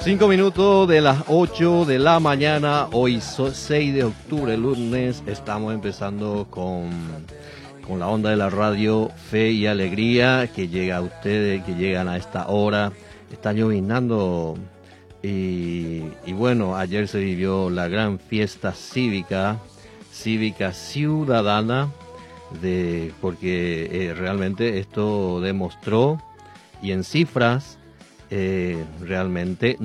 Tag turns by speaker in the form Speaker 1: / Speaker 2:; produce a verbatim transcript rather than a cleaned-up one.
Speaker 1: Cinco minutos de las ocho de la mañana, hoy seis de octubre, lunes, estamos empezando con, con la onda de la radio Fe y Alegría, que llega a ustedes, que llegan a esta hora. Está llovinando y, y bueno, ayer se vivió la gran fiesta cívica, cívica ciudadana, de porque eh, realmente esto demostró, y en cifras, eh, realmente